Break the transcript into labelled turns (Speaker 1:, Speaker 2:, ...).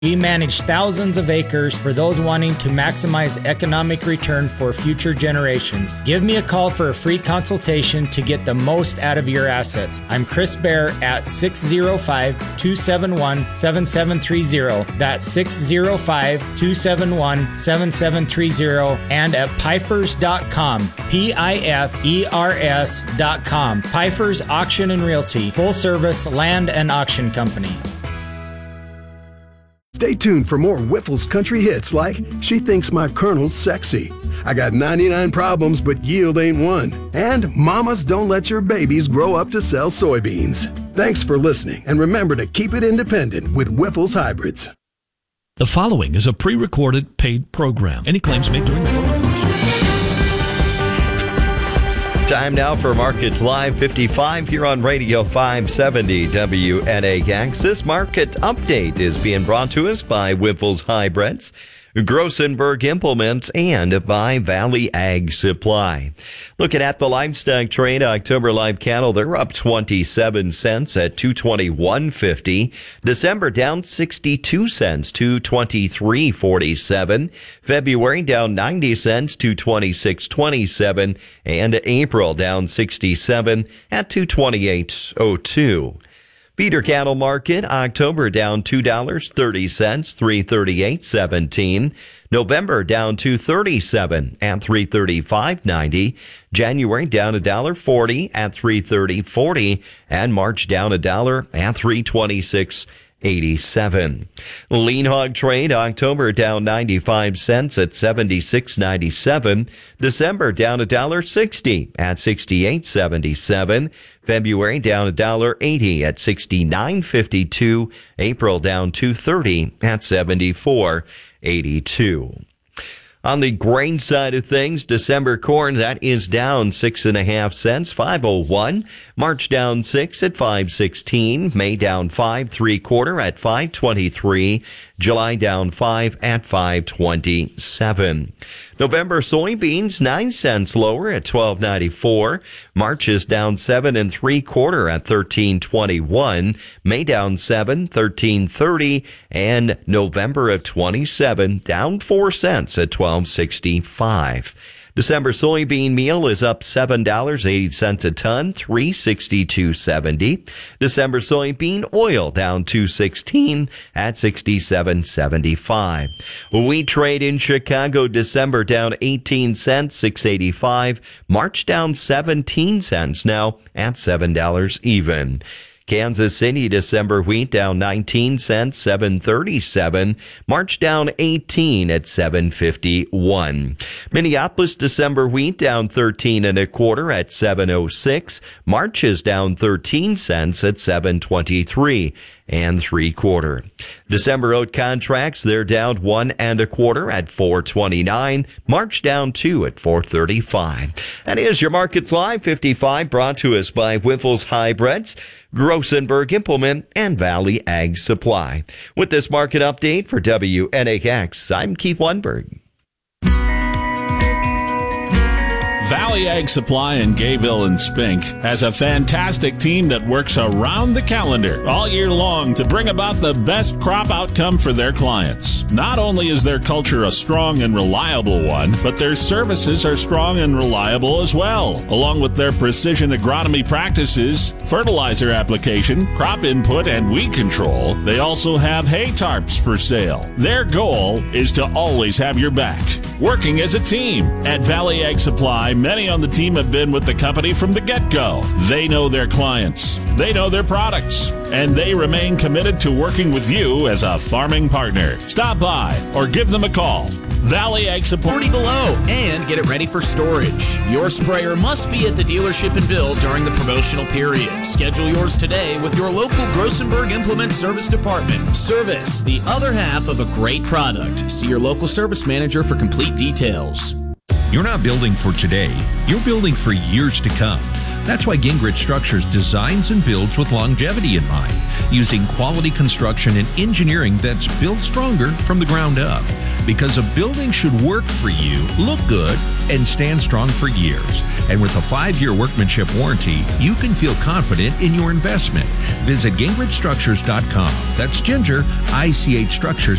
Speaker 1: We manage thousands of acres for those wanting to maximize economic return for future generations. Give me a call for a free consultation to get the most out of your assets. I'm Chris Bear at 605-271-7730. That's 605-271-7730 and at Pifers.com. Pifers.com. Pifers Auction and Realty, full service land and auction company.
Speaker 2: Stay tuned for more Whiffles country hits like She Thinks My Colonel's Sexy, I Got 99 Problems But Yield Ain't One, and Mamas Don't Let Your Babies Grow Up to Sell Soybeans. Thanks for listening, and remember to keep it independent with Whiffles Hybrids.
Speaker 3: The following is a pre-recorded paid program. Any claims made during the program.
Speaker 4: Time now for Markets Live 55 here on Radio 570 WNAX. This market update is being brought to us by Whiffles Hybrids, Grossenberg Implements, and by Valley Ag Supply. Looking at the livestock trade, October live cattle, they're up 27 cents at $221.50. December down 62 cents, $223.47. February down 90 cents, $226.27. And April down 67 at $228.02. Feeder cattle market, October down $2.30, $338.17. November down $2.37 at $335.90. January down $1.40 at $330.40. And March down $1 at $326.87. Lean hog trade, October down 95 cents at 76.97. December down $1.60 at 68.77. February down $1.80 at 69.52. April down $2.30 at 74.82. On the grain side of things, December corn, that is down 6.5 cents, 5.01. March down 6 at 5.16. May down 5.75 at 5.23. July down 5 at 5.27. November soybeans 9 cents lower at 12.94. March is down 7.75 at 13.21. May down 7, 13.30, and November of 27 down 4 cents at 12.65. December soybean meal is up $7.80 a ton, $362.70. December soybean oil down $2.16 at $67.75. Wheat trade in Chicago, December down 18 cents, $6.85. March down 17 cents now at $7 even. Kansas City, December wheat down 19 cents, $7.37. March down 18 at $7.51. Minneapolis, December wheat down 13.25 at $7.06. March is down 13 cents at $7.23 and 3/4. December oat contracts, they're down 1.25 at $4.29. March down 2 at $4.35. That is your Markets Live 55, brought to us by Whiffles Hybrids, Grossenberg Implement, and Valley Ag Supply. With this market update for WNAX, I'm Keith Lundberg.
Speaker 5: Valley Ag Supply in Gayville and Spink has a fantastic team that works around the calendar all year long to bring about the best crop outcome for their clients. Not only is their culture a strong and reliable one, but their services are strong and reliable as well. Along with their precision agronomy practices, fertilizer application, crop input, and weed control, they also have hay tarps for sale. Their goal is to always have your back. Working as a team at Valley Ag Supply, many on the team have been with the company from the get-go. They know their clients, they know their products, and they remain committed to working with you as a farming partner. Stop by or give them a call. Valley Ag Supply.
Speaker 6: 40 below and get it ready for storage. Your sprayer must be at the dealership and build during the promotional period. Schedule yours today with your local Grossenberg Implement Service Department. Service, the other half of a great product. See your local service manager for complete details.
Speaker 7: You're not building for today, you're building for years to come. That's why Gingrich Structures designs and builds with longevity in mind, using quality construction and engineering that's built stronger from the ground up. Because a building should work for you, look good, and stand strong for years. And with a 5-year workmanship warranty, you can feel confident in your investment. Visit GingrichStructures.com. That's Ginger, ICH Structures.